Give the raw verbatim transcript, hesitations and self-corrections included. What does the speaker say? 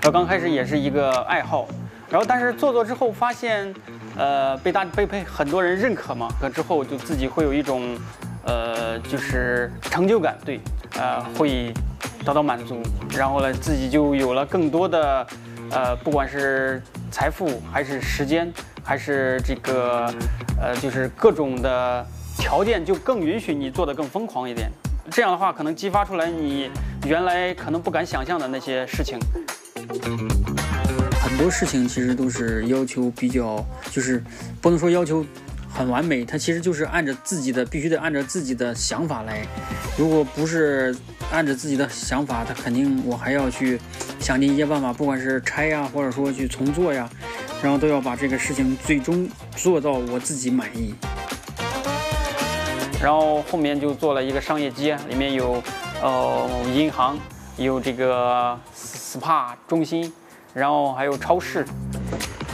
后刚开始也是一个爱好，然后但是做做之后发现，呃，被大被被很多人认可嘛，可之后就自己会有一种，呃，就是成就感，对，呃，会得到满足，然后呢，自己就有了更多的，呃，不管是财富还是时间，还是这个，呃，就是各种的条件，就更允许你做得更疯狂一点。这样的话，可能激发出来你原来可能不敢想象的那些事情。 很多事情其实都是要求比较，就是不能说要求很完美，它其实就是按照自己的，必须得按照自己的想法来。如果不是按照自己的想法，它肯定我还要去想尽一些办法，不管是拆呀，或者说去重做呀，然后都要把这个事情最终做到我自己满意。 然后后面就做了一个商业街，里面有呃银行，有这个 S P A 中心，然后还有超市。